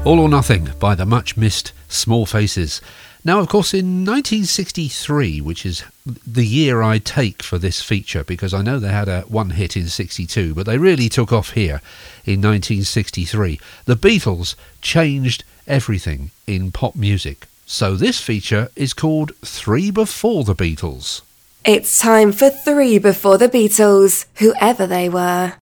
All or Nothing by the much missed Small Faces. Now, of course, in 1963, which is the year I take for this feature, because I know they had a one hit in 62, but they really took off here in 1963. The Beatles changed everything in pop music. So this feature is called Three Before the Beatles. It's time for Three Before the Beatles, whoever they were.